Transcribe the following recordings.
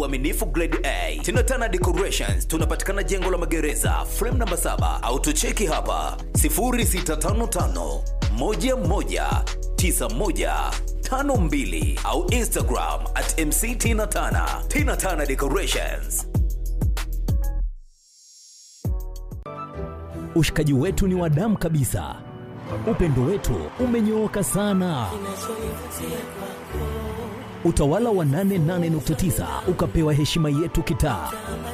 uaminifu grade A. Tinatana Decorations tunapatikana jengo la magereza frame namba 7 au tucheki hapa 0655 11 9152 au Instagram @mctinatana. Tinatana Decorations. Ushikaji wetu ni wa damu kabisa. Upendo wetu umenyooka sana. Utawala wa 88.9 ukapewa heshima yetu kitaa.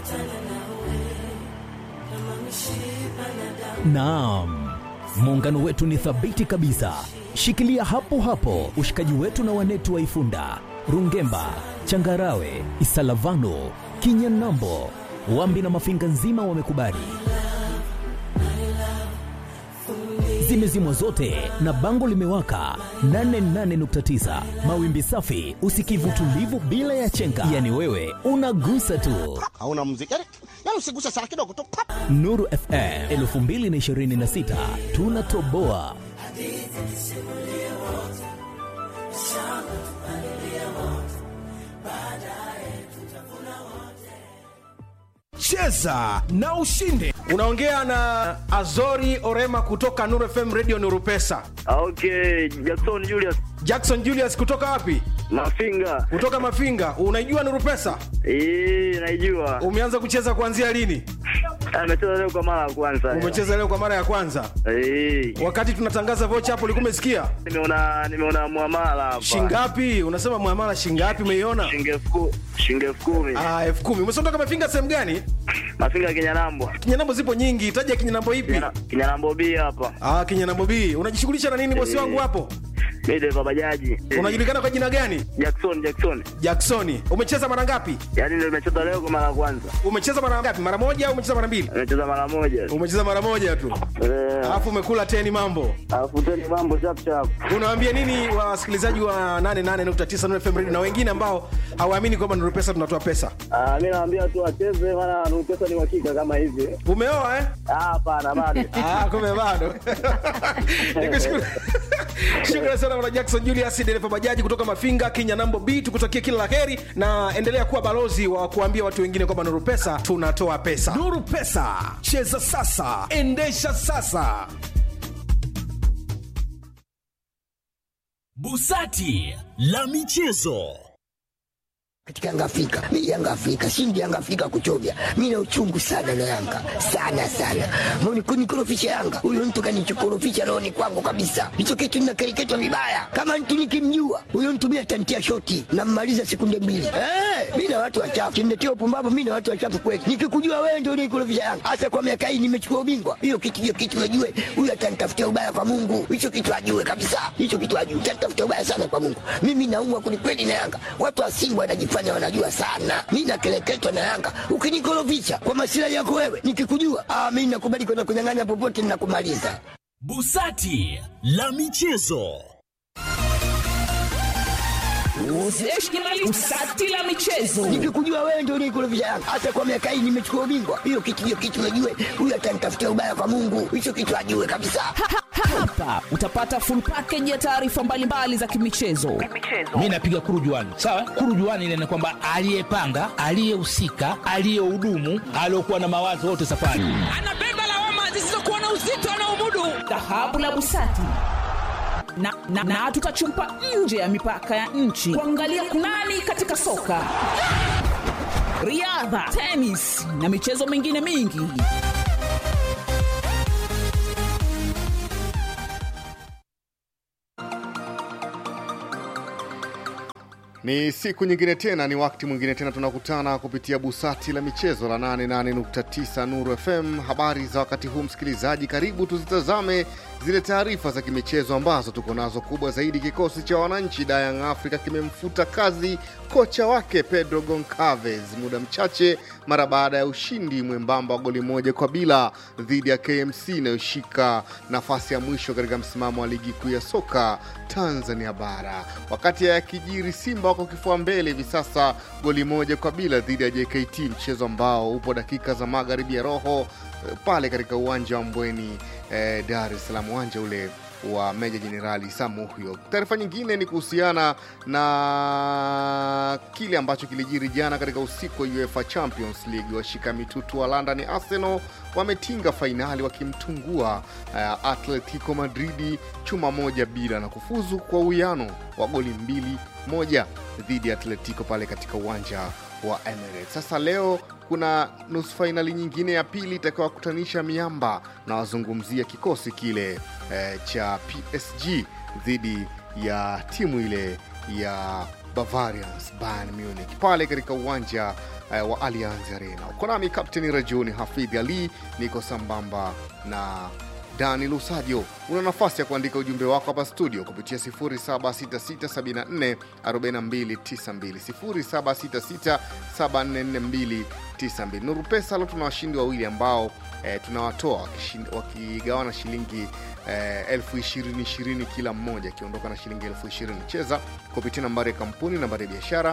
Naam, muungano wetu ni thabiti kabisa. Shikilia hapo hapo ushikaji wetu na wanetu wa Ifunda, Rungemba, Changarawe, Isalavano, Kinyanambo, Wambi na Mafinga nzima wamekubali. Zimezimwa zote na bango limewaka 88.9. Mawimbi safi, usikivu tulivu bila ya chenga. Yani wewe unagusa tu. Hauna muziki. Yaani usigusa sana kidogo tu. Nuru FM 2026 tunatoboa. Cheza na ushinde. Unaongea na Azori Orema kutoka Nuru FM Radio Nuru Pesa. Okay, Jackson Julius kutoka wapi? Mafinga. Kutoka Mafinga. Unaijua Nuru Pesa? Naijua. Umeanza kucheza kuanzia lini? Nimecheza leo kwa mara ya kwanza. Umecheza leo kwa mara ya kwanza? Wakati tunatangaza vocha hapo ulikuwa umesikia? Nimeona muamala hapa. Shingapi? Unasema muamala shingapi umeiona? Shilingi 10,000. 10,000. Umesondoka Mafinga sehemu gani? Mafinga Kinyanambo. Kinyanambo zipo nyingi. Taja Kinyanambo ipi? Kinyanambo B hapa. Kinyanambo B. Unajishughulisha na nini bosi wangu hapo? Mimi dereva bajaji. Unajulikana kwa jina gani? Jackson. Umecheza mara ngapi? Yaani ndio nimecheza leo kwa mara ya kwanza. Umecheza mara ngapi? Mara moja au umecheza mara mbili? Nimecheza mara moja. Umecheza mara moja tu. Alafu umekula 10 mambo. Chap. Unawaambia nini wasikilizaji wa 88.9 Nuru FM Radio na wengine ambao hawaamini kwamba Nuru Pesa tunatoa pesa? Mimi naambia tu wacheze, maana Nuru Pesa ni uhakika kama hivi. Umeoa eh? Hapana bado. Kumbe bado. Nikushukuru. Shukrani sana bwana Jackson Julius, dereva bajaji kutoka Mafinga Kinyanambo B. Tukutakie kila laheri na endelea kuwa balozi wa kuambia watu wengine kwamba Nuru Pesa tunatoa pesa. Nuru Pesa, cheza sasa, endesha sasa. Busati la michezo. Katika Yanga Afrika, shindi Yanga Afrika kuchovya. Mimi na uchungu sana na Yanga. Sana. Mbona kunikorofisha Yanga? Huyo mtu kanichokorofisha roho ni kwangu kabisa. Hicho kitu ninakereketwa vibaya. Kama mtu nikimjua, huyo mtu mimi atantia shoti na mmaliza sekunde 2. Mimi na watu wachafu. Kiniletea upumbavu mimi na watu wachafu kweli. Nikikujua wewe ndio unikorofisha Yanga. Hasa kwa miaka hii nimechukua ubingwa. Hiyo kitu ajue. Huyo atanitafutia ubaya kwa Mungu. Hicho kitu ajue kabisa. Atanitafutia ubaya sana kwa Mungu. Mimi naumwa kulikweli na Yanga. Watu wa Simba wanajifanya wanajua sana. Mimi nakeleketwa na Yanga. Ukinikorofisha kwa maslahi yako wewe, nikikujua, mimi nakubali kwenda kunyang'anya popote ninakumaliza. Busati la michezo. Busati la michezo. Nikikujua wewe ndio unikorofisha Yanga. Hata kwa miaka hii nimechukua ubingwa. Hiyo kitu ajue. Huyo atanitafutia ubaya kwa Mungu. Hicho kitu ajue kabisa. Hapa utapata full package ya taarifa mbalimbali za kimichezo. Mimi napiga kurujuani. Sawa? Kurujuani ile ni kwamba aliyepanga, aliyehusika, aliyehudumu, aliyokuwa na mawazo wote safari. Anabeba lawama zisizokuwa na uzito na umudu. Dhahabu la Busati. Na tutachumpa nje ya mipaka ya nchi kuangalia kunani katika soka, riadha, tennis na michezo mingine mingi. Ni siku nyingine tena, ni wakati mwingine tena tunakutana kupitia Busati la michezo la 88.9 Nuru FM. Habari za wakati huu msikilizaji, karibu tuzitazame zile taarifa za kimichezo ambazo tuko nazo. Kubwa zaidi, kikosi cha wananchi Young Africa kimemfuta kazi kocha wake Pedro Goncalves muda mchache mara baada ya ushindi mwembamba wa goli 1-0 dhidi ya KMC inayoshika nafasi ya mwisho katika msimamo wa ligi kuu ya soka Tanzania bara. Wakati ya kijiri, Simba wako kifua mbele hivi sasa goli 1-0 dhidi ya JKT, mchezo ambao upo dakika za magharibi ya roho pale katika uwanja wa Mbweni Dar es Salaam, uwanja ule wa Meja Jenerali Samuhyo. Taarifa nyingine ni kuhusiana na kile ambacho kilijiri jana katika usiku wa UEFA Champions League. Washika mitutu wa London Arsenal wametinga fainali wakimtungua Atletico Madrid chuma 1-0 na kufuzu kwa uwiano wa goli 2-1 dhidi ya Atletico pale katika uwanja wa Emirates. Sasa leo kuna nusu fainali nyingine ya pili itakayowakutanisha miamba, na wazungumzia kikosi kile cha PSG dhidi ya timu ile ya Bavarians Bayern Munich pale katika uwanja wa Allianz Arena. Uko nami Kapteni Rajuni Hafidh Ali, niko sambamba na Dani Lusadio. Una nafasi ya kuandika ujumbe wako hapa studio kupitia 0766744292, 0766744292. Nuru Pesa leo tuna washindi wawili ambao tunawatoa wakigawana shilingi 20,020 kila mmoja, akiondoka na shilingi 20,000. Cheza kupitia nambari ya kampuni, nambari ya biashara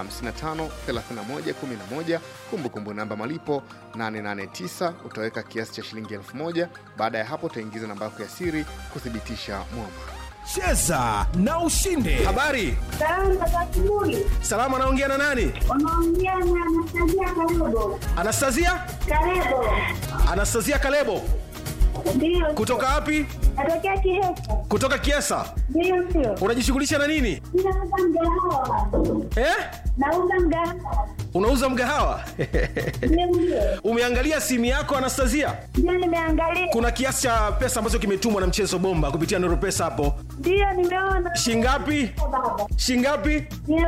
553111, kumbukumbu namba malipo 889. Utaweka kiasi cha shilingi 1000. Baada ya hapo utaingiza namba yako ya siri kuthibitisha muamala. Cheza na ushinde. Habari? Salama, anaongea na nani? Anaongea na Anastasia Kalebo. Anastasia Kalebo. Ndio. Kutoka wapi? Natokea Kiesa. Kutoka Kiesa? Ndio. Unajishughulisha na nini? Ninauza mgahawa. Nauza mgahawa. Unauza mgahawa? Ndio. Umeangalia simu yako Anastasia? Ndio, nimeangalia. Kuna kiasi cha pesa ambacho kimetumwa na mchezo bomba kupitia Nuru Pesa hapo. Ndio, nimeona. Shingapi? Shingapi?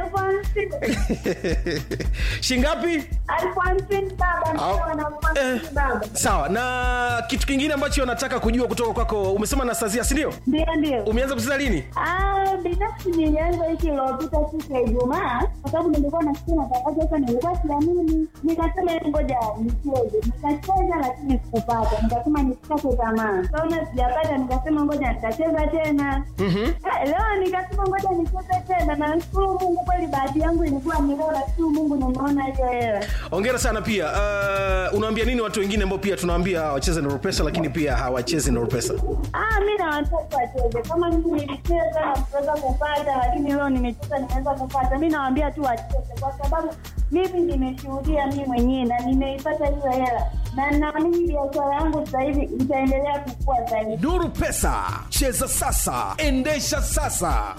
1,050. Shingapi? 1,050 baba. Baba. Sawa. Na kitu kingine ambacho nataka kujua kutoka kwako, umesema Anastasia, si ndio? Ndio. Umeanza kucheza lini? Binafsi nilianza wiki iliyopita siku ya Ijumaa, kwa sababu nilikuwa nasikia matangazo sasa, nilikuwa siamini, nikasema ngoja nicheze. Nikacheza lakini sikupata. Nikasema nisikate tamaa. Kaona sijapata, nikasema ngoja nitacheza tena. Leo nikasema ngoja nicheze tena, na nashukuru Mungu, kweli bahati yangu ilikuwa ni leo, nashukuru Mungu nimeona hiyo hela. Hongera sana pia. Unawaambia nini watu wengine ambao pia tunawaambia wacheze Nuru Pesa lakini pia hawachezi Nuru Pesa? Mimi na watoto wacheze. Kama mimi nilicheza na kuweza kupata, lakini leo nimecheza nimeweza kupata. Mimi nawaambia tu wacheze, kwa sababu mimi nimeshuhudia mimi mwenyewe na nimeipata hiyo hela. Na naamini biashara yangu sasa hivi itaendelea kukua zaidi. Nuru Pesa, cheza sasa, endesha sasa.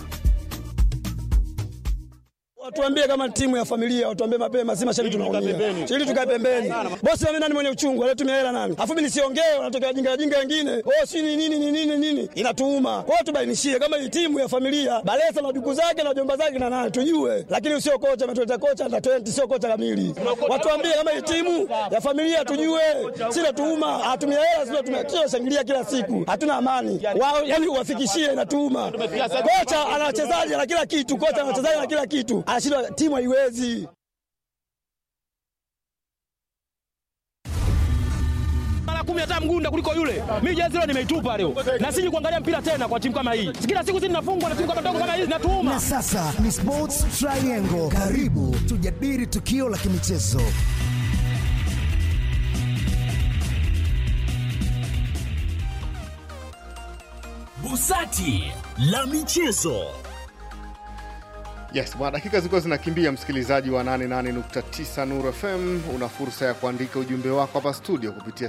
Watuambie kama timu ya familia, watuambie mapema, si mashabiki tunaumia. Ili tukae pembeni. Bosi mimi nani mwenye uchungu, leo tumia hela nani? Afu mimi nisiongee, wanatokea jinga wengine. Si nini. Inatuuma. Kwa hiyo tubainishie kama hii timu ya familia, Balesa na ndugu zake na jomba zake na nani tujue. Lakini usio kocha ametuleta kocha na 20 sio kocha kamili. Watuambie kama hii timu ya familia tujue. Sina tuuma, atumia hela sio tunashangilia kila siku. Hatuna amani. Wao yani uwafikishie inatuuma. Kocha ana wachezaji na kila kitu, kocha ana wachezaji na kila kitu. Anashindwa, timu haiwezi. Mara 10 hata mgunda kuliko yule. Mimi jezi leo nimeitupa leo. Na siji kuangalia mpira tena kwa timu kama hii. Kila siku zinafungwa na timu kama ndogo kama hizi natuuma. Na sasa ni Sports Triangle. Karibu tujadili tukio la kimichezo. Busati la michezo. Yes, bwana, dakika ziko zinakimbia, msikilizaji wa 88.9 Nuru FM. Una fursa ya kuandika ujumbe wako hapa studio kupitia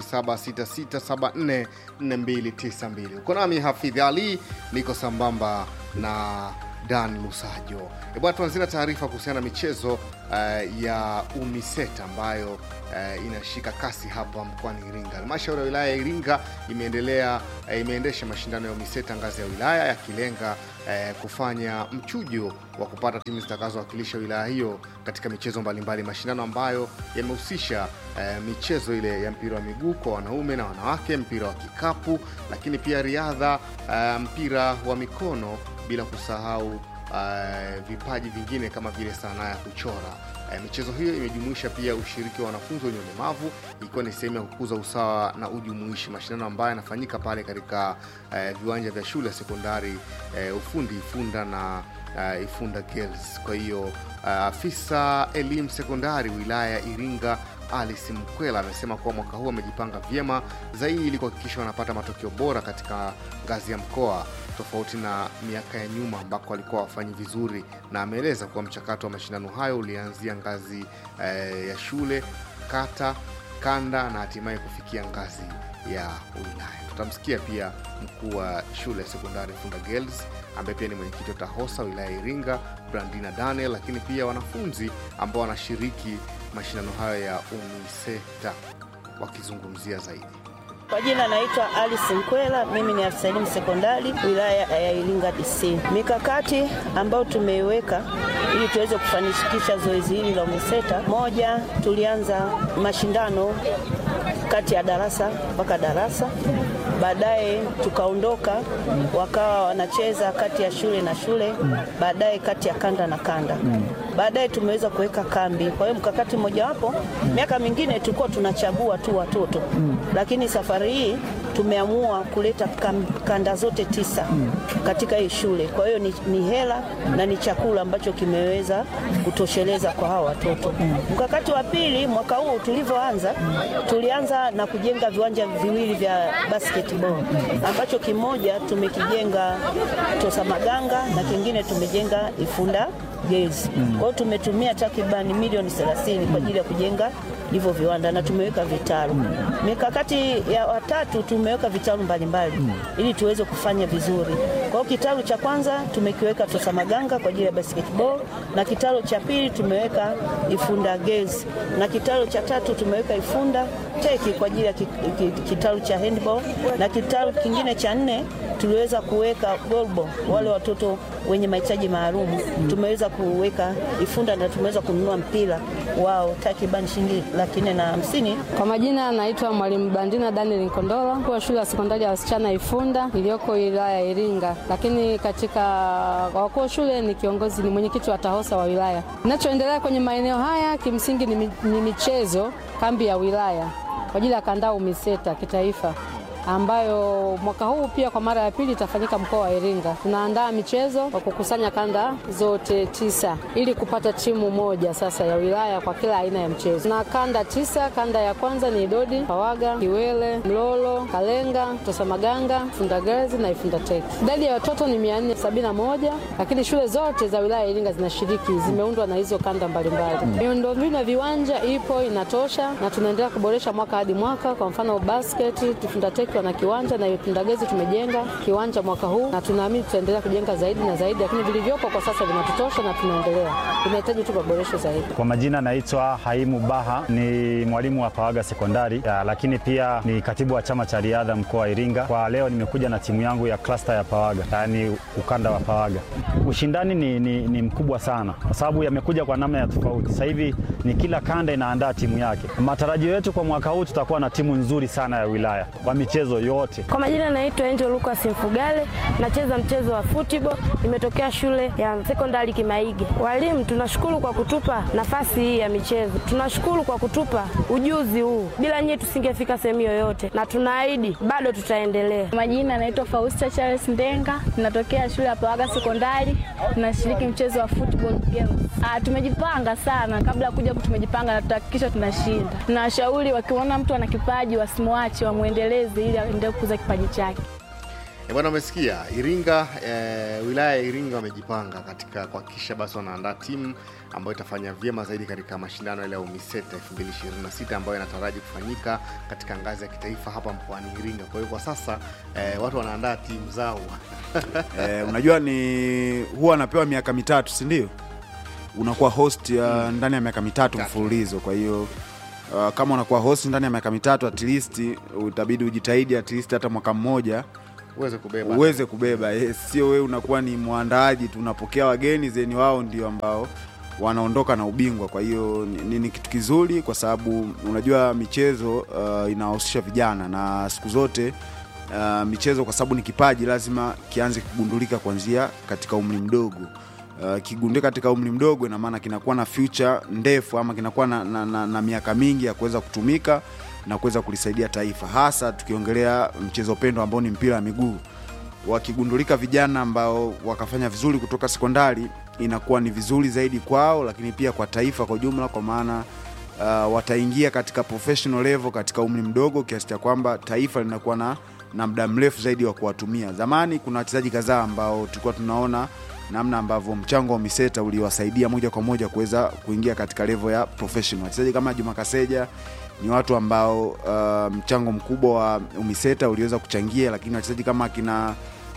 0766744292. Uko nami Hafidh Ali, niko sambamba na Dan Lusajo. Bwana, tuanzia taarifa kuhusiana na michezo ya UMISETA ambayo inashika kasi hapa mkoani Iringa. Halmashauri ya wilaya ya Iringa imeendesha mashindano ya UMISETA ngazi ya wilaya yakilenga kufanya mchujo wa kupata timu zitakazowakilisha wilaya hiyo katika michezo mbalimbali. Mashindano ambayo yamehusisha michezo ile ya mpira wa miguu kwa wanaume na wanawake, mpira wa kikapu, lakini pia riadha, mpira wa mikono, bila kusahau vipaji vingine kama vile sanaa ya kuchora. Michezo hiyo imejumuisha pia ushiriki wa wanafunzi wenye ulemavu, ikiwa ni sehemu ya kukuza usawa na ujumuishi. Mashindano ambayo yanafanyika pale katika viwanja vya shule ya sekondari ufundi Ifunda na Ifunda Girls. Kwa hiyo afisa elimu sekondari wilaya ya Iringa Alice Mkwela amesema kuwa mwaka huu amejipanga vyema zaidi ili kuhakikisha wanapata matokeo bora katika ngazi ya mkoa, tofauti na miaka ya nyuma ambako walikuwa wafanyi vizuri, na ameeleza kuwa mchakato wa mashindano hayo ulianzia ngazi ya shule, kata, kanda na hatimaye kufikia ngazi ya wilaya. Tutamsikia pia mkuu wa shule ya sekondari Funda Girls ambaye pia ni mwenyekiti wa TAHOSA wilaya ya Iringa, Brandina Daniel, lakini pia wanafunzi ambao wanashiriki mashindano hayo ya UMISETA wakizungumzia zaidi. Kwa jina naitwa Alice Mkwela, mimi ni afisa elimu sekondari wilaya ya Iringa DC. Mikakati ambayo tumeiweka ili tuweze kufanikisha zoezi hili la UMISETA: moja, tulianza mashindano kati ya darasa mpaka darasa. Baadaye tukaondoka wakawa wanacheza kati ya shule na shule, baadaye kati ya kanda na kanda. Baadaye tumeweza kuweka kambi. Kwa hiyo mkakati mmoja wapo, miaka mingine tulikuwa tunachagua tu watoto. Lakini safari hii tumeamua kuleta kanda zote 9 katika hii shule. Kwa hiyo ni hela na ni chakula ambacho kimeweza kutosheleza kwa hawa watoto. Mkakati wa pili, mwaka huu tulivyoanza, tulianza na kujenga viwanja viwili vya basketball, ambacho kimoja tumekijenga Tosamaganga na kingine tumejenga Ifunda Girls. Kwa hiyo tumetumia takriban milioni 30 kwa ajili ya kujenga hivyo viwanda na tumeweka vitalu. Mikakati ya watatu, tumeweka vitalu mbalimbali ili tuweze kufanya vizuri. Kwa hiyo kitalu cha kwanza tumekiweka Tosamaganga kwa ajili ya basketball, na kitalu cha pili tumeweka Ifunda Girls, na kitalu cha tatu tumeweka Ifunda Teki kwa ajili ya kitalu cha handball, na kitalu kingine cha 4 tuliweza kuweka goalball, wale watoto wenye mahitaji maalum. Tumeweza kuweka Ifunda na tumeweza kununua mpira wao takriban shilingi 450. Kwa majina naitwa Mwalimu Brandina Daniel Nkondola, kwa shule ya sekondari ya wasichana Ifunda iliyoko wilaya ya Iringa. Lakini katika wakuu shule ni kiongozi, ni mwenyekiti wa TAHOSA wa wilaya. Ninachoendelea kwenye maeneo haya kimsingi ni michezo kambi ya wilaya kwa ajili ya kanda UMISETA kitaifa, ambayo mwaka huu pia kwa mara ya pili itafanyika mkoa wa Iringa. Tunaandaa michezo kwa kukusanya kanda zote 9 ili kupata timu moja sasa ya wilaya kwa kila aina ya mchezo. Na kanda 9, kanda ya kwanza ni Idodi, Pawaga, Kiwele, Mlolo, Kalenga, Tosamaganga, Ifunda Girls na Ifunda Tech. Idadi ya watoto ni 471, lakini shule zote za wilaya ya Iringa zinashiriki, zimeundwa na hizo kanda mbalimbali. Miundombinu ya viwanja ipo, inatosha, na tunaendelea kuboresha mwaka hadi mwaka. Kwa mfano basket, Ifunda Tech na kiwanja, na Ifunda Girls tumejenga kiwanja mwaka huu na tunaamini tutaendelea kujenga zaidi na zaidi, lakini vilivyopo kwa sasa vinatutosha na tunaendelea. Tunahitaji tu kuboresha zaidi. Kwa majina naitwa Haimu Baha, ni mwalimu wa Pawaga Sekondari, lakini pia ni katibu wa chama cha riadha mkoa wa Iringa. Kwa leo nimekuja na timu yangu ya cluster ya Pawaga, yani ukanda wa Pawaga. Ushindani ni mkubwa sana kwa sababu yamekuja kwa namna ya tofauti. Sasa hivi ni kila kanda inaandaa timu yake. Matarajio yetu kwa mwaka huu tutakuwa na timu nzuri sana ya wilaya kwa michezo yote. Kwa majina naitwa Angel Lucas Mfugale, nacheza mchezo wa football, nimetokea shule ya sekondari Kimaige. Walimu tunashukuru kwa kutupa nafasi hii ya michezo. Tunashukuru kwa kutupa ujuzi huu. Bila nyinyi tusingefika sehemu yoyote, na tunaahidi bado tutaendelea. Majina naitwa Fausta Charles Ndenga, natokea shule ya Pawaga Sekondari, tunashiriki mchezo wa football games. Tumejipanga sana, kabla ya kuja tumejipanga na tutahakikisha tunashinda. Tunashauri wakiona mtu ana kipaji wasimwache, wamuendeleze ili aendelee kukuza kipaji chake. Bwana, umesikia Iringa, wilaya ya Iringa wamejipanga katika kuhakikisha basi wanaandaa timu ambayo itafanya vyema zaidi katika mashindano ya UMISETA 2026 ambayo yanataraji kufanyika katika ngazi ya kitaifa hapa mkoani Iringa. Kwa hiyo kwa sasa watu wanaandaa timu zao. Unajua ni huwa anapewa miaka 3, si ndio? Unakuwa host ya ndani ya miaka 3 mfululizo. Kwa hiyo kama unakuwa host ndani ya miaka 3, at least utabidi ujitahidi at least hata mwaka mmoja uweze kubeba. Sio wewe unakuwa ni muandaaji tu, unapokea wageni zeni wao ndio ambao wanaondoka na ubingwa. Kwa hiyo ni kitu kizuri kwa sababu unajua michezo inahusisha vijana, na siku zote michezo kwa sababu ni kipaji lazima kianze kugundulika kuanzia katika umri mdogo. Kigundulika katika umri mdogo ina maana kinakuwa na future ndefu, ama kinakuwa na miaka mingi ya kuweza kutumika na kuweza kulisaidia taifa, hasa tukiongelea mchezo pendwa ambao ni mpira wa miguu. Wakigundulika vijana ambao wakafanya vizuri kutoka sekondari, inakuwa ni vizuri zaidi kwao, lakini pia kwa taifa kwa jumla, kwa maana wataingia katika professional level katika umri mdogo, kiasi cha kwamba taifa linakuwa na muda mrefu zaidi wa kuwatumia. Zamani kuna wachezaji kadhaa ambao tulikuwa tunaona namna ambavyo mchango wa UMISETA uliwasaidia moja kwa moja kuweza kuingia katika level ya professional. Wachezaji kama Juma Kaseja ni watu ambao mchango mkubwa wa UMISETA uliweza kuchangia, lakini wachezaji kama kina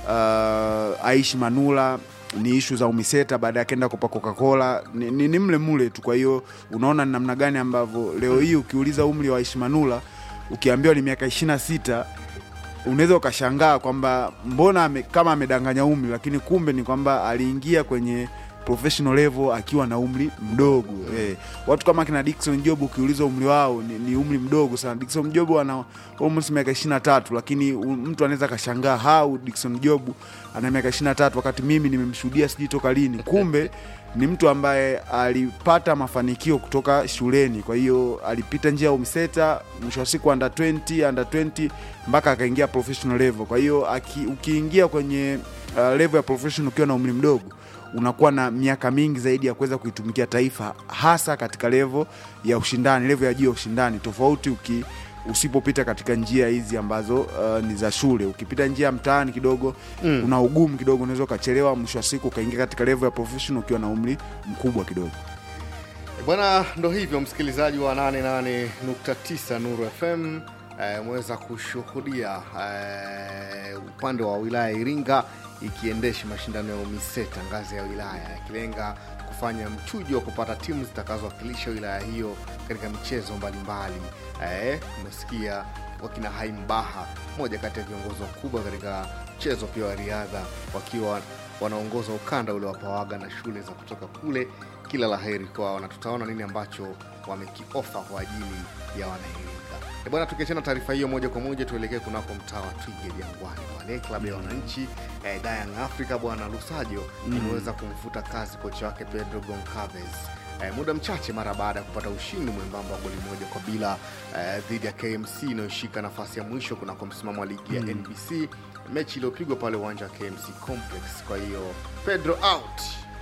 Aishi Manula ni issue za UMISETA, baadaye akaenda kwa Coca-Cola ni mle tu. Kwa hiyo unaona namna gani ambavyo leo hii ukiuliza umri wa Aishi Manula ukiambiwa ni miaka 26 unaweza ukashangaa kwamba mbona kama amedanganya umri, lakini kumbe ni kwamba aliingia kwenye professional level akiwa na umri mdogo. Watu kama kina Dickson Job ukiuliza umri wao ni umri mdogo sana. Dickson Job ana almost miaka 23, lakini mtu anaweza kashangaa how Dickson Job ana miaka 23 wakati mimi nimemshuhudia sijui toka lini. Kumbe ni mtu ambaye alipata mafanikio kutoka shuleni. Kwa hiyo alipita njia ya UMISETA, mwisho wa siku under 20 mpaka akaingia professional level. Kwa hiyo ukiingia kwenye level ya professional ukiwa na umri mdogo, unakuwa na miaka mingi zaidi ya kuweza kuitumikia taifa, hasa katika level ya ushindani, level ya juu ya ushindani, tofauti usipopita katika njia hizi ambazo ni za shule. Ukipita njia ya mtaani kidogo una ugumu kidogo, unaweza ukachelewa, mwisho wa siku ukaingia katika level ya professional ukiwa na umri mkubwa kidogo. Bwana, ndo hivyo msikilizaji wa 88.9 Nuru FM, mweza kushuhudia upande wa wilaya Iringa ikiendesha mashindano ya UMISETA ngazi ya wilaya, ikilenga kufanya mchujo wa kupata timu zitakazowakilisha wilaya hiyo katika michezo mbalimbali. Umesikia wakina Haimbaha, moja kati ya viongozi wakubwa katika mchezo pia wa riadha, wakiwa wanaongoza ukanda ule wa Pawaga na shule za kutoka kule. Kila laheri kwao, na tutaona nini ambacho wamekiofa kwa ajili ya Wanairinga. Bwana, tukiachana taarifa hiyo moja kwa moja tuelekee kunako mtaa wa Twiga Jangwani. Wale klabu ya wananchi Young Africa bwana Lusajo imeweza kumfuta kazi kocha wake Pedro Goncalves muda mchache mara baada ya kupata ushindi mwembamba wa goli 1-0 dhidi ya KMC inayoshika nafasi ya mwisho kunako msimamo wa ligi ya NBC, mechi iliyopigwa pale uwanja wa KMC Complex. Kwa hiyo Pedro out.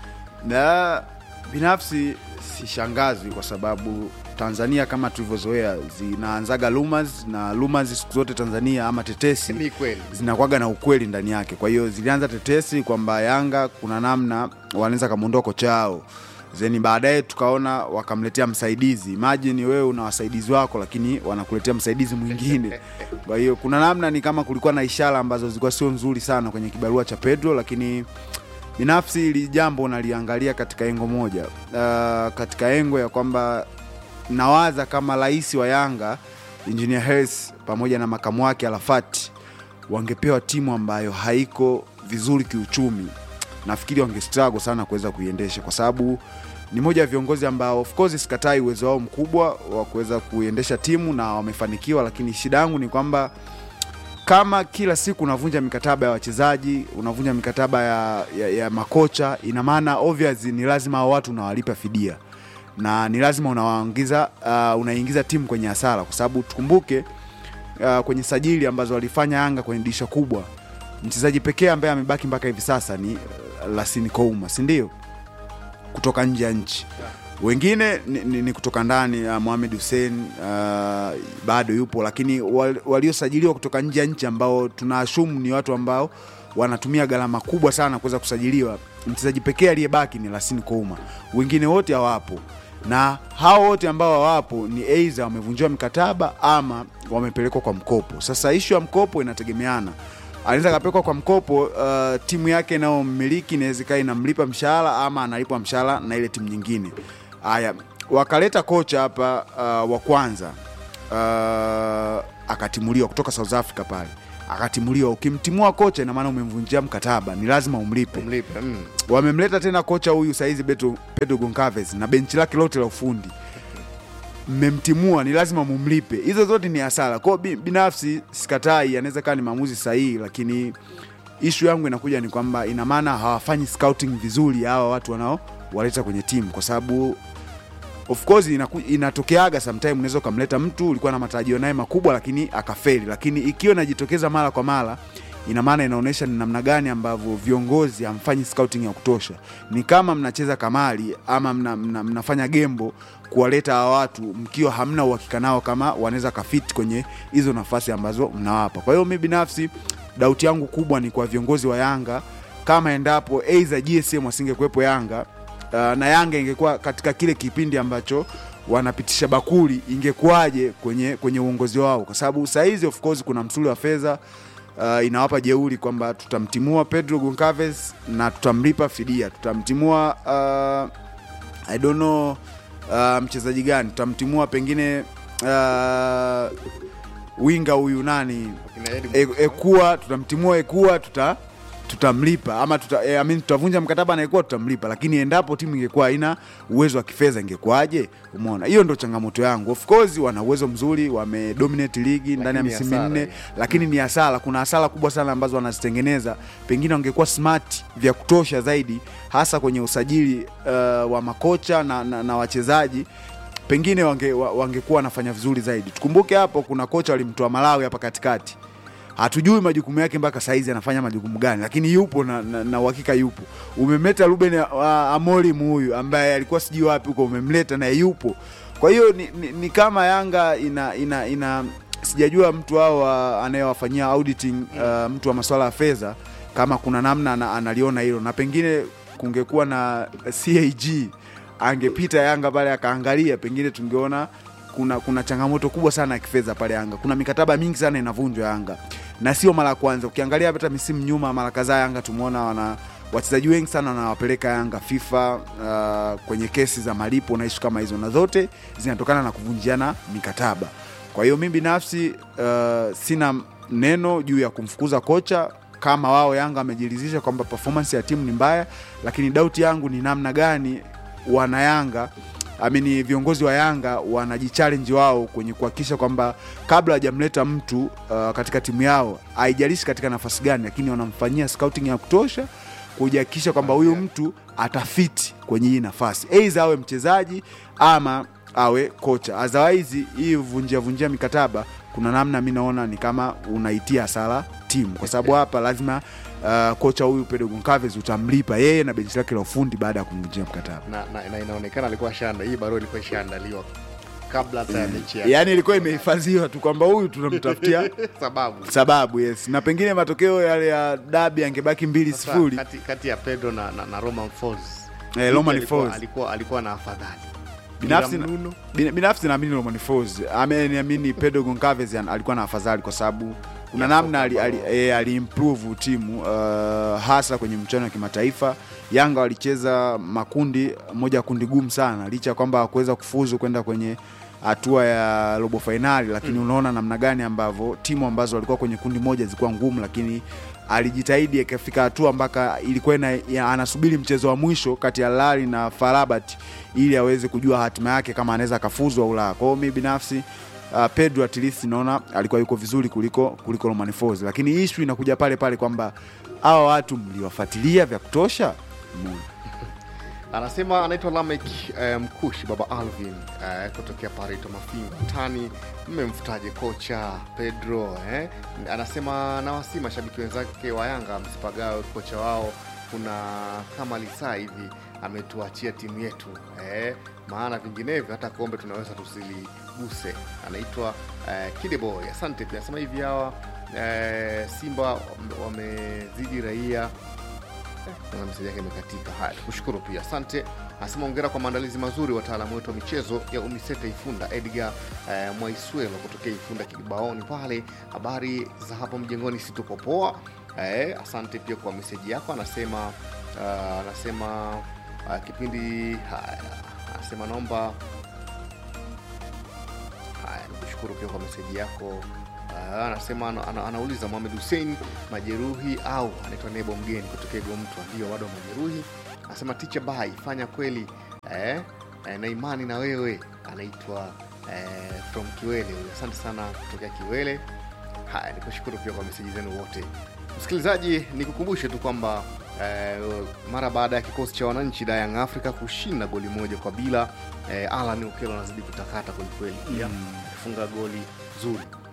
Na binafsi sishangazwi kwa sababu Tanzania kama tulivyozoea zinaanzaga rumors, na rumors siku zote Tanzania ama tetesi ni kweli, zinakuwaga na ukweli ndani yake. Kwa hiyo zilianza tetesi kwamba Yanga kuna namna wanaweza kumuondoa kocha wao, zeni baadaye tukaona wakamletea msaidizi. Imagine wewe una wasaidizi wako lakini wanakuletea msaidizi mwingine. Kwa hiyo kuna namna ni kama kulikuwa na ishara ambazo zilikuwa sio nzuri sana kwenye kibarua cha Pedro, lakini binafsi ili jambo naliangalia katika engo moja, katika engo ya kwamba nawaza kama rais wa Yanga Engineer Hersi pamoja na makamu wake Arafat wangepewa timu ambayo haiko vizuri kiuchumi, nafikiri wangestruggle sana kuweza kuiendesha, kwa sababu ni moja ya viongozi ambao of course sikatai uwezo wao mkubwa wa kuweza kuiendesha timu na wamefanikiwa, lakini shida yangu ni kwamba kama kila siku unavunja mikataba ya wachezaji, unavunja mikataba ya makocha, ina maana obviously ni lazima watu unawalipa fidia na ni lazima unaingiza timu kwenye hasara, kwa sababu tukumbuke kwenye sajili ambazo walifanya Yanga kwenye dirisha kubwa, mchezaji pekee ambaye amebaki mpaka hivi sasa ni Lasini Kouma, si ndio? Kutoka nje ya nchi. Wengine ni kutoka ndani, Mohamed Hussein bado yupo, lakini waliosajiliwa kutoka nje ya nchi ambao tunaashumu ni watu ambao wanatumia gharama kubwa sana kuweza kusajiliwa, mchezaji pekee aliyebaki ni Lasini Kouma. Wengine wote hawapo, na hao wote ambao hawapo ni aidha wamevunjiwa mikataba ama wamepelekwa kwa mkopo. Sasa issue ya mkopo inategemeana. Anaweza kapelekwa kwa mkopo, timu yake nao mmiliki inaweza kai inamlipa mshahara ama analipwa mshahara na ile timu nyingine. Haya, wakaleta kocha hapa wa kwanza akatimuliwa kutoka South Africa pale. Akatimuliwa, ukimtimua kocha ina maana umemvunjia mkataba, ni lazima umlipe. Wamemleta tena kocha huyu saizi Pedro Goncalves na benchi lake lote la ufundi. Mmemtimua, ni lazima mumlipe. Hizo zote ni hasara. Kwa binafsi sikatai, anaweza kaa ni maamuzi sahihi, lakini issue yangu inakuja ni kwamba ina maana hawafanyi scouting vizuri hawa watu wanao waleta kwenye timu, kwa sababu of course inatokeaga sometime unaweza kumleta mtu ulikuwa na matarajio naye makubwa lakini akafeli, lakini ikiwa inajitokeza mara kwa mara ina maana inaonyesha ni namna gani ambavyo viongozi hamfanyi scouting ya kutosha. Ni kama mnacheza kamari ama mnafanya gembo kuwaleta hawa watu mkiwa hamna uhakika nao kama wanaweza kafit kwenye hizo nafasi ambazo mnawapa. Kwa hiyo mimi binafsi doubt yangu kubwa ni kwa viongozi wa Yanga, kama endapo aidha GSM wasingekuepo Yanga na Yanga ingekuwa katika kile kipindi ambacho wanapitisha bakuli, ingekuwaje kwenye uongozi wao, kwa sababu saizi of course kuna msuli wa fedha inawapa jeuri kwamba tutamtimua Pedro Goncalves na tutamlipa fidia, tutamtimua I don't know mchezaji gani, tutamtimua pengine winga huyu nani Ekua, tutamtimua Ekua, tutamlipa ama tutavunja mkataba na Ekua, tutamlipa. Lakini endapo timu ingekuwa haina uwezo wa kifedha ingekuwaje? Umeona, hiyo ndio changamoto yangu. Of course wana uwezo mzuri, wamedominate ligi ndani ya misimu 4, lakini ni hasara. Kuna hasara kubwa sana ambazo wanazitengeneza. Pengine wangekuwa smart vya kutosha zaidi, hasa kwenye usajili wa makocha na wachezaji, pengine wangekuwa wanafanya vizuri zaidi. Tukumbuke hapo kuna kocha walimtoa Malawi hapa katikati. Hatujui majukumu yake mpaka saizi anafanya majukumu gani, lakini yupo na uhakika yupo. Umemleta Ruben Amorim huyu ambaye alikuwa sijui wapi huko, umemleta na yupo. Kwa hiyo ni kama Yanga ina sijajua mtu wao anayewafanyia auditing mtu wa masuala ya fedha kama kuna namna analiona hilo, na pengine kungekuwa na CAG angepita Yanga pale akaangalia, pengine tungeona kuna changamoto kubwa sana ya kifedha pale Yanga. Kuna mikataba mingi sana inavunjwa Yanga, na sio mara kwanza. Ukiangalia hata misimu nyuma mara kadhaa Yanga tumeona wana wachezaji wengi sana wanawapeleka Yanga FIFA kwenye kesi za malipo na issue kama hizo, na zote zinatokana na kuvunjiana mikataba. Kwa hiyo mimi binafsi sina neno juu ya kumfukuza kocha kama wao Yanga wamejiridhisha kwamba performance ya timu ni mbaya, lakini doubt yangu ni namna gani wana Yanga viongozi wa Yanga wanajichallenge wao kwenye kuhakikisha kwamba kabla hajamleta mtu katika timu yao, haijalishi katika nafasi gani, lakini wanamfanyia scouting ya kutosha kujihakikisha kwamba huyu mtu atafiti kwenye hii nafasi, aidha awe mchezaji ama awe kocha. Otherwise hii vunjia mikataba, kuna namna mimi naona ni kama unaitia hasara timu, kwa sababu hapa lazima kocha huyu Pedro Goncalves utamlipa yeye na benchi lake la ufundi baada ya kumvunjia mkataba. Na inaonekana alikuwa shanda, hii barua ilikuwa ishaandaliwa kabla hata ya mechi yake. Yaani ilikuwa imehifadhiwa tu kwamba huyu tunamtafutia sababu yes. Na pengine matokeo yale ya dabi yangebaki 2-0 kati ya Pedro na Romain Folz. Romain Folz alikuwa na afadhali. Binafsi naamini Romain Folz. Ameniamini Pedro Goncalves alikuwa na afadhali kwa sababu kuna namna ali-improve timu hasa kwenye mchezo wa kimataifa. Yanga walicheza moja kundi gumu sana, licha kwamba hawakuweza kufuzu kwenda kwenye hatua ya robo finali, lakini unaona namna gani ambavyo timu ambazo walikuwa kwenye kundi moja zilikuwa ngumu, lakini alijitahidi akafika hatua mpaka ilikuwa anasubiri mchezo wa mwisho kati ya Al Ahly na FAR Rabat ili aweze kujua hatima yake kama anaweza kafuzu au la. Kwa hiyo mimi binafsi Pedro at least naona alikuwa yuko vizuri kuliko Romain Folz, lakini issue inakuja pale kwamba hawa watu mliwafuatilia vya kutosha. Anasema anaitwa Lamek Mkushi baba Alvin kutokea Pareto Mafinga Tani, mmemfutaje kocha Pedro Anasema nawasi mashabiki wenzake wa Yanga msipagawe kocha wao, kuna kama Lisa hivi ametuachia timu yetu maana vinginevyo hata kombe tunaweza tusiliguse. Anaitwa Kideboy. Asante pia. Anasema hivi hawa Simba wamezidi raia na msajili yake imekatika. Haya, tukushukuru pia. Asante. Anasema hongera kwa maandalizi mazuri wataalamu wetu wa michezo ya Umiseta Ifunda. Edgar Mwaiswelo kutokea Ifunda Kibaoni pale. Habari za hapo mjengoni, si tuko poa. Asante pia kwa message yako. Anasema kipindi haya. Anasema naomba nikushukuru pia kwa message yako. Anasema anauliza Mohamed Hussein majeruhi au anaitwa Nebo Mgeni kutoka Gomtwa, ndio bado majeruhi. Anasema teacher bye fanya kweli na imani na wewe. Anaitwa from Kiwele. Asante sana kutoka Kiwele. Haya, nikushukuru pia kwa message zenu wote. Msikilizaji, nikukumbushe tu kwamba mara baada ya kikosi cha wananchi da Young Africa kushinda goli 1-0, Alan Okello anazidi kutakata kweli pia. Kufunga goli zuri.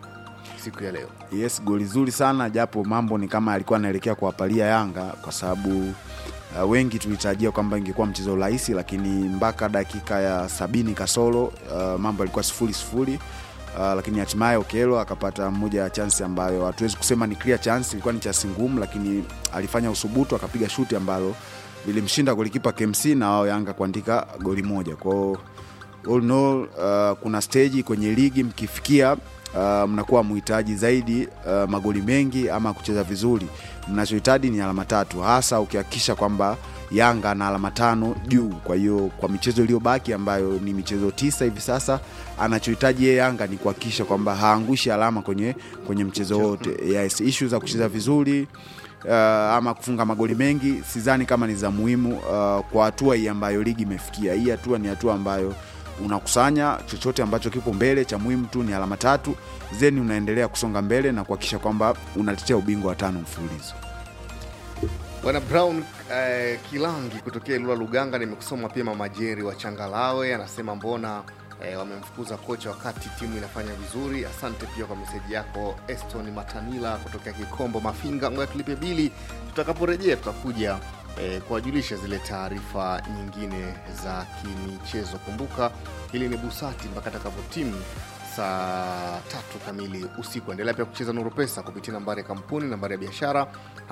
siku ya leo. Yes, goli zuri sana, japo mambo ni kama alikuwa anaelekea kuwapalia Yanga kwa sababu wengi tulitarajia kwamba ingekuwa mchezo rahisi, lakini mpaka dakika ya 70 kasoro mambo yalikuwa 0-0. Lakini hatimaye Okello akapata moja ya chance ambayo hatuwezi kusema ni clear chance, ilikuwa ni chance ngumu, lakini alifanya usubutu akapiga shuti ambalo lilimshinda golikipa KMC na wao Yanga kuandika goli moja. Kwa all in all, kuna stage kwenye ligi mkifikia mnakuwa muhitaji zaidi magoli mengi ama kucheza vizuri. Mnachohitaji ni alama 3, hasa ukihakikisha kwamba Yanga na alama 5 juu. Kwa hiyo kwa michezo iliyobaki ambayo ni michezo 9 hivi sasa, anachohitaji yeye Yanga ni kuhakikisha kwamba haangushi alama kwenye mchezo wote. Yes, issues za kucheza vizuri ama kufunga magoli mengi sidhani kama ni za muhimu kwa hatua hii ambayo ligi imefikia. Hii hatua ni hatua ambayo unakusanya chochote ambacho kipo mbele, cha muhimu tu ni alama 3, then unaendelea kusonga mbele na kuhakikisha kwamba unatetea ubingwa wa 5 mfululizo. Bwana Brown Kilangi kutokea Ilula Luganga, nimekusoma pia Mama Jerry wa Changalawe anasema mbona wamemfukuza kocha wakati timu inafanya vizuri. Asante pia kwa meseji yako. Eston Matanila kutokea Kikombo Mafinga, ngoja tulipe bili, tutakaporejea tutakuja kuwajulisha zile taarifa nyingine za kimichezo. Kumbuka hili ni Busati mpaka takapotimu saa 3 kamili usiku. Endelea pia kucheza Nuru Pesa kupitia nambari ya kampuni, nambari ya biashara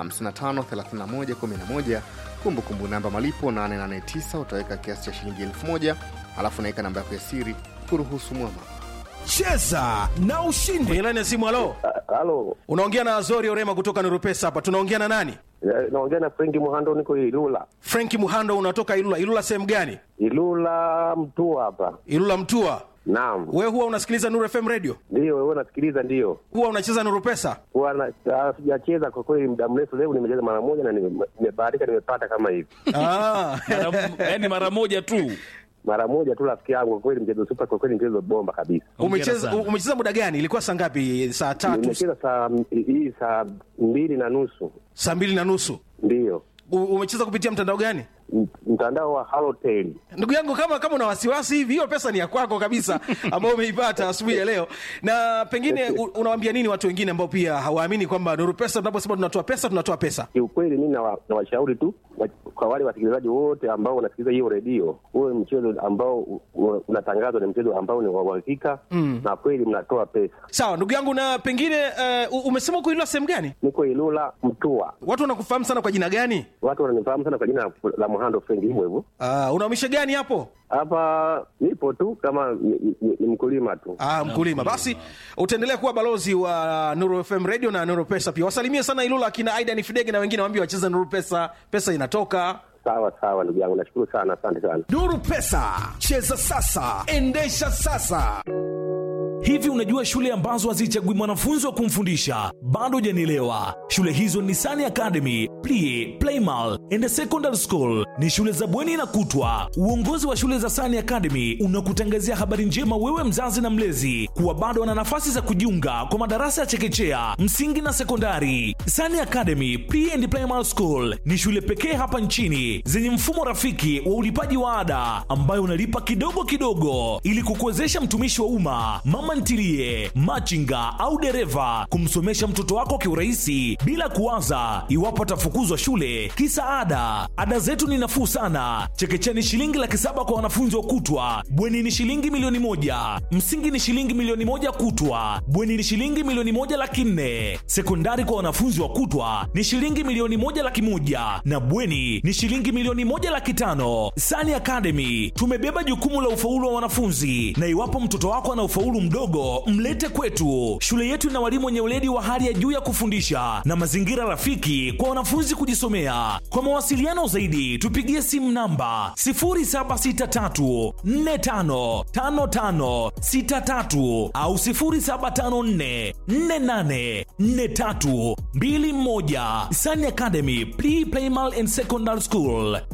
553111, kumbukumbu namba malipo 889, utaweka kiasi cha shilingi 1000, alafu naika namba yako ya siri kuruhusu mwama. Cheza na ushindi. Kwenye line ya simu, halo. Halo. Unaongea na Azori Orema kutoka Nuru Pesa hapa. Tunaongea na nani? Naongea na Frank Muhando, niko Ilula. Frank Muhando, unatoka Ilula. Ilula sehemu gani? Ilula Mtua hapa. Ilula Mtua. Naam. Wewe huwa unasikiliza Nuru FM radio? Ndio, wewe unasikiliza ndio. Huwa unacheza Nuru Pesa? Huwa sijacheza kwa kweli muda mrefu, leo nimecheza mara moja na nimebahatika nimepata kama hivi. Yaani mara moja tu. Mara moja tu rafiki yangu, kwa kweli mchezo super, kwa kweli mchezo bomba kabisa. Umecheza muda gani? Ilikuwa saa ngapi? Saa 3? Nimecheza saa 2:30. Saa 2:30? Ndio. Umecheza kupitia mtandao gani? Mtandao wa Halotel. Ndugu yangu, kama una wasiwasi hivi, hiyo pesa ni ya kwako kabisa ambayo umeipata asubuhi ya leo. Na pengine unawaambia nini watu wengine ambao pia hawaamini kwamba Nuru Pesa tunaposema tunatoa pesa? Kiukweli mimi nawashauri tu kwa wale wasikilizaji wote ambao wanasikiliza hiyo redio, huo mchezo ambao unatangazwa ni mchezo ambao ni wa uhakika na kweli mnatoa pesa. Sawa ndugu yangu, na pengine umesema uko Ilula sehemu gani? Niko Ilula Mtua. Watu wanakufahamu sana kwa jina gani? Watu wananifahamu sana kwa jina la Muhando Frank hivyo. Unaumisha gani hapo? Hapa nipo tu kama ni mkulima tu. Mkulima. Basi utaendelea kuwa balozi wa Nuru FM Radio na Nuru Pesa pia. Wasalimie sana Ilula kina Aidan Fidege na wengine, waambie wacheze Nuru Pesa. Pesa inatoka. Sawa ndugu yangu, nashukuru sana, asante sana. Nuru Pesa, cheza sasa, endesha sasa. Hivi unajua shule ambazo hazichagui mwanafunzi wa kumfundisha? Bado hujanielewa. Shule hizo ni Sani Academy, Playmal and Secondary School. Ni shule za bweni na kutwa. Uongozi wa shule za Sani Academy unakutangazia habari njema wewe mzazi na mlezi kuwa bado wana nafasi za kujiunga kwa madarasa ya chekechea, msingi na sekondari. Sani Academy Playmal School ni shule pekee hapa nchini zenye mfumo rafiki wa ulipaji wa ada ambayo unalipa kidogo kidogo ili kukuwezesha mtumishi wa umma, mama ntilie, machinga au dereva kumsomesha mtoto wako kiurahisi bila kuwaza iwapo atafukuzwa shule kisa ada. Ada zetu ni nafuu sana. Chekechea ni shilingi 700,000 kwa wanafunzi wa kutwa. Bweni ni shilingi 1,000,000. Msingi ni shilingi 1,000,000 kutwa. Bweni ni shilingi 1,400,000. Sekondari kwa wanafunzi wa kutwa ni shilingi 1,100,000 na bweni ni shilingi 1,500,000. Sani Academy tumebeba jukumu la ufaulu wa wanafunzi, na iwapo mtoto wako ana ufaulu mdogo, mlete kwetu. Shule yetu ina walimu wenye weledi wa hali ya juu ya kufundisha na mazingira rafiki kwa wanafunzi kujisomea. Kwa mawasiliano zaidi tupigie simu namba 0763455563 au 0754484321. Sani Academy Playmal and Secondary School.